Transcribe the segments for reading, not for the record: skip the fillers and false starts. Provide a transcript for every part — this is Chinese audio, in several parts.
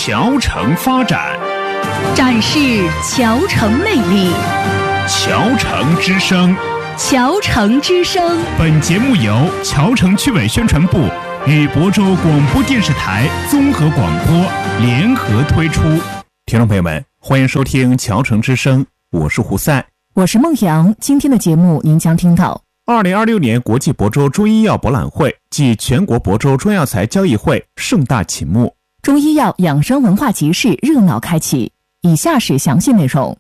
侨城发展， 展示侨城魅力。 侨城之声， 侨城之声。 本节目由侨城区委宣传部与亳州广播电视台综合广播联合推出。听众朋友们，欢迎收听侨城之声，我是胡赛， 我是孟阳。今天的节目您将听到 2026年国际亳州中医药博览会暨全国亳州中药材交易会盛大启幕， 中医药养生文化集市热闹开启。以下是详细内容。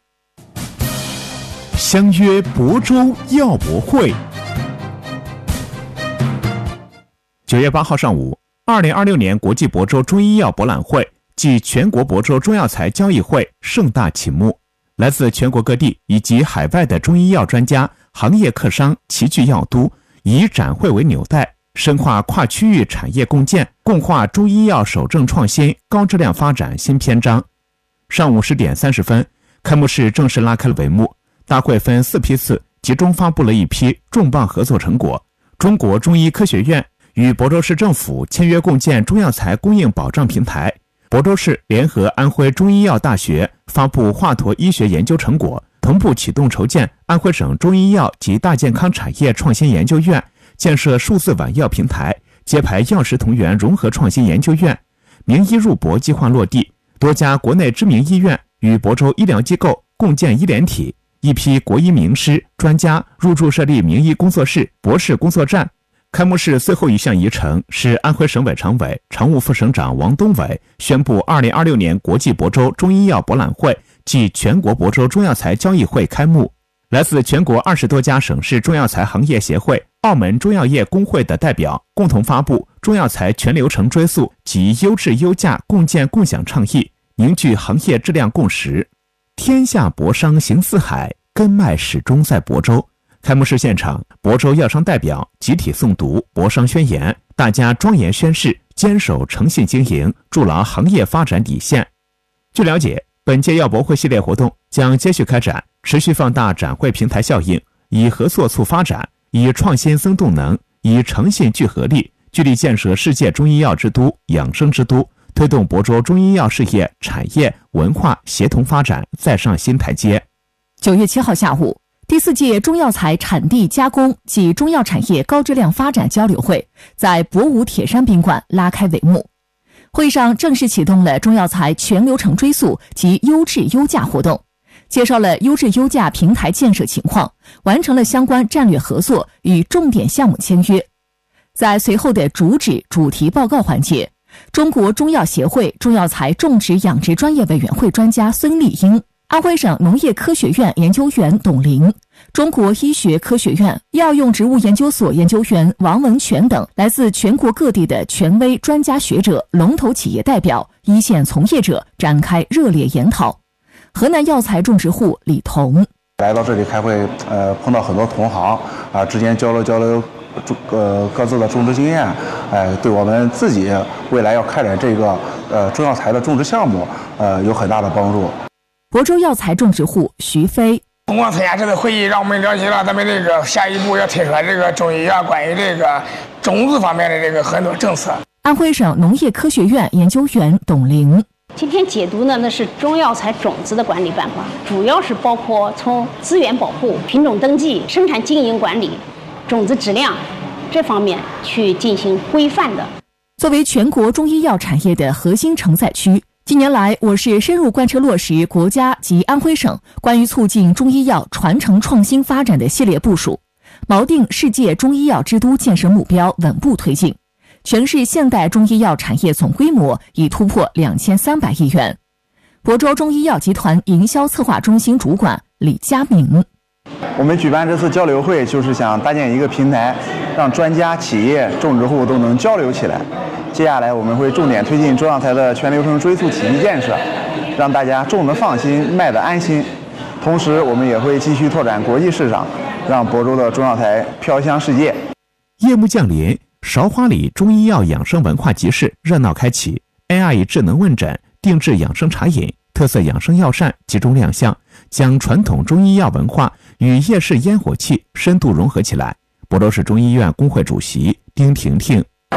相约亳州药博会。9月8号上午，2026年国际亳州中医药博览会暨全国亳州中药材交易会盛大启幕。来自全国各地以及海外的中医药专家、行业客商齐聚药都，以展会为纽带，深化跨区域产业共建，共话中医药守正创新、高质量发展新篇章。上午10点30分，开幕式正式拉开了帷幕。大会分4批次集中发布了一批重磅合作成果。中国中医科学院与亳州市政府签约共建中药材供应保障平台。亳州市联合安徽中医药大学发布华佗医学研究成果，同步启动筹建安徽省中医药及大健康产业创新研究院，建设数字晚药平台，揭牌药食同源融合创新研究院。名医入亳计划落地，多家国内知名医院与亳州医疗机构共建医联体，一批国医名师专家入驻设立名医工作室、博士工作站。开幕式最后一项议程是安徽省委常委、常务副省长王东伟宣布2026年国际亳州中医药博览会暨全国亳州中药材交易会开幕。来自全国20多家省市中药材行业协会、澳门中药业工会的代表共同发布中药材全流程追溯及优质优价共建共享倡议，凝聚行业质量共识。天下亳商行四海，根脉始终在亳州。开幕式现场，亳州药商代表集体诵读亳商宣言，大家庄严宣誓，坚守诚信经营，筑牢行业发展底线。据了解，本届药博会系列活动将接续开展，持续放大展会平台效应，以合作促发展，以创新增动能，以诚信聚合力，聚力建设世界中医药之都、养生之都，推动亳州中医药事业、产业、文化协同发展再上新台阶。 9月7号下午，第4届中药材产地加工及中药产业高质量发展交流会在亳武铁山宾馆拉开帷幕。会上正式启动了中药材全流程追溯及优质优价活动，介绍了优质优价平台建设情况，完成了相关战略合作与重点项目签约。在随后的主旨主题报告环节，中国中药协会中药材种植养殖专业委员会专家孙丽英、安徽省农业科学院研究员董玲、中国医学科学院药用植物研究所研究员王文全等来自全国各地的权威专家学者、龙头企业代表、一线从业者展开热烈研讨。河南药材种植户李彤来到这里开会，碰到很多同行之间交流各自的种植经验，对我们自己未来要开展这个中药材的种植项目有很大的帮助。 亳州药材种植户徐飞， 通过参加这次会议，让我们了解了咱们这个下一步要推出来这个中医药关于这个种子方面的这个很多政策。 安徽省农业科学院研究员董玲， 今天解读呢，那是中药材种子的管理办法，主要是包括从资源保护、品种登记、生产经营管理、种子质量这方面去进行规范的。 作为全国中医药产业的核心承载区，近年来，我市深入贯彻落实国家及安徽省关于促进中医药传承创新发展的系列部署，锚定世界中医药之都建设目标稳步推进。全市现代中医药产业总规模已突破2300亿元。亳州中医药集团营销策划中心主管李佳明， 我们举办这次交流会，就是想搭建一个平台，让专家、企业、种植户都能交流起来。接下来我们会重点推进中药材的全流程追溯体系建设，让大家种得放心，卖得安心。同时，我们也会继续拓展国际市场，让亳州的中药材飘香世界。 夜幕降临，韶华里中医药养生文化集市热闹开启。AI 智能问诊、定制养生茶饮、特色养生药膳集中亮相，将传统中医药文化与夜市烟火气深度融合起来。亳州市中医院工会主席丁婷婷， 作为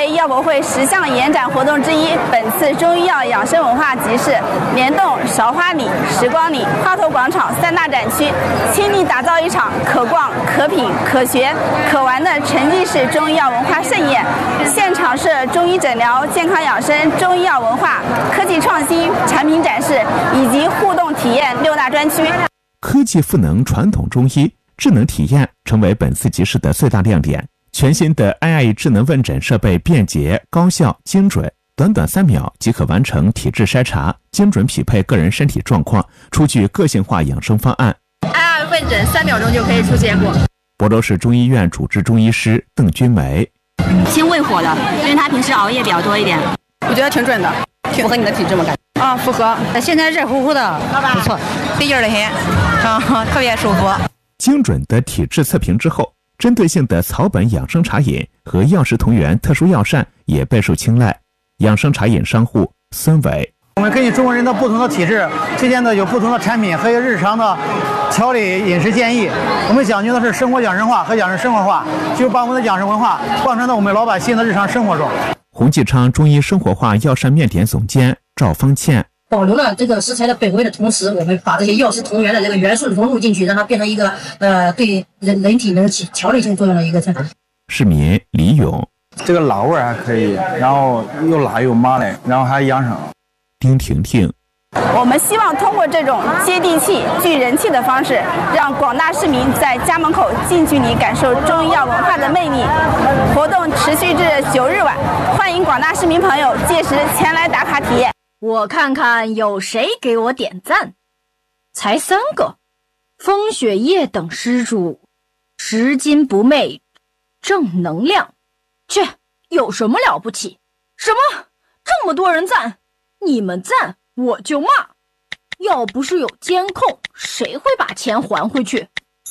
医药博会10项延展活动之一，本次中医药养生文化集市联动韶华里、时光里、花头广场3大展区，倾力打造一场可逛、可品、可学、可玩的沉浸式中医药文化盛宴。现场设中医诊疗、健康养生、中医药文化、科技创新、产品展示以及互动体验6大专区。 科技赋能传统中医，智能体验成为本次集市的最大亮点。全新的 AI 智能问诊设备便捷、高效、精准，短短3秒即可完成体质筛查，精准匹配个人身体状况，出具个性化养生方案。 AI 问诊3秒钟就可以出结果。 亳州市中医院主治中医师邓君梅： 清胃火的，因为他平时熬夜比较多一点。 我觉得挺准的，符合你的体质吗？啊，符合。 现在热乎乎的，不错， 费劲的很，特别舒服。 精准的体质测评之后，针对性的草本养生茶饮和药食同源特殊药膳也备受青睐。养生茶饮商户孙伟： 我们根据中国人的不同的体质，推荐的有不同的产品和日常的调理饮食建议。我们讲究的是生活养生化和养生生活化，就把我们的养生文化贯穿到我们老百姓的日常生活中。 洪继昌中医生活化药膳面点总监赵芳倩： 保留了这个食材的本味的同时，我们把这些药食同源的这个元素融入进去，让它变成一个对人体能起调理性作用的一个产品。 市民李勇： 这个辣味还可以，然后又辣又麻的，然后还养生。 丁婷婷： 我们希望通过这种接地气、聚人气的方式，让广大市民在家门口近距离感受中医药文化的魅力。活动持续至9日晚，欢迎广大市民朋友届时前来打卡体验。 我看看有谁给我点赞，才3个。风雪夜等施主拾金不昧，正能量。切，有什么了不起？什么？这么多人赞，你们赞我就骂。要不是有监控，谁会把钱还回去？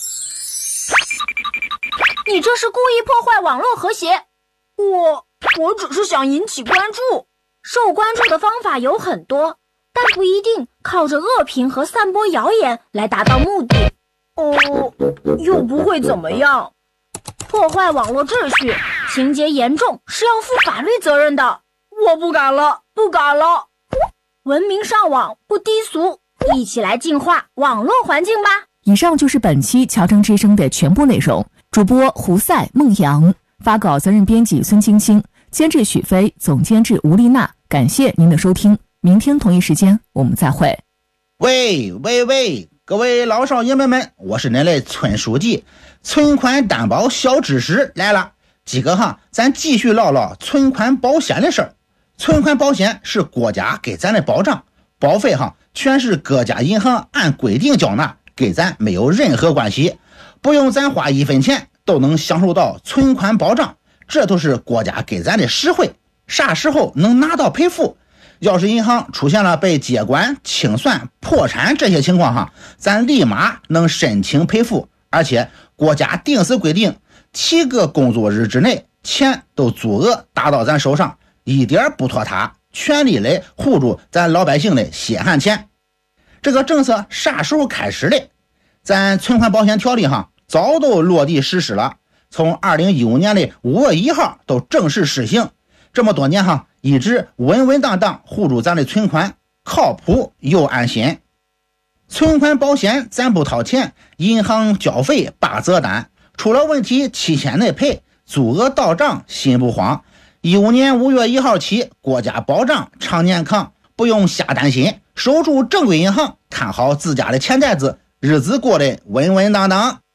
你这是故意破坏网络和谐。我只是想引起关注。受关注的方法有很多，但不一定靠着恶评和散播谣言来达到目的。又不会怎么样。破坏网络秩序，情节严重是要负法律责任的。我不敢了。文明上网不低俗，一起来净化网络环境吧。 以上就是本期乔征之声的全部内容。主播胡赛、孟阳，发稿责任编辑孙青青，监制许飞，总监制吴丽娜。感谢您的收听，明天同一时间我们再会。 喂，各位老少爷们们，我是您的村书记。存款担保小知识来了，今个咱继续唠唠存款保险的事儿。存款保险是国家给咱的保障，保费全是各家银行按规定缴纳，跟咱没有任何关系，不用咱花1分钱都能享受到存款保障，这都是国家给咱的实惠。啥时候能拿到赔付？要是银行出现了被接管、清算、破产这些情况咱立马能申请赔付，而且国家定时规定7个工作日之内钱都足额打到咱手上，一点不拖沓，全力来护住咱老百姓的血汗钱。这个政策啥时候开始的？咱存款保险条例早都落地实施了，从2015年的5月1号都正式施行。这么多年一直稳稳当当护住咱的存款，靠谱又安心。存款保险咱不掏钱，银行交费8折单，出了问题7天内赔，足额到账心不慌。15年5月1号起，国家保障常年康，不用瞎担心，守住正规银行，看好自家的钱袋子，日子过得稳稳当当。